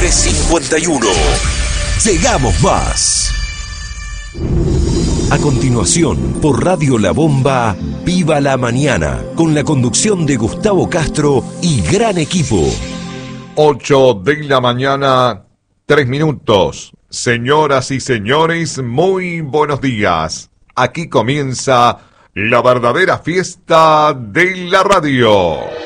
AM51. Llegamos más. A continuación, por Radio La Bomba, Viva la Mañana, con la conducción de Gustavo Castro y gran equipo. 8 de la mañana, 3 minutos. Señoras y señores, muy buenos días. Aquí comienza la verdadera fiesta de la radio.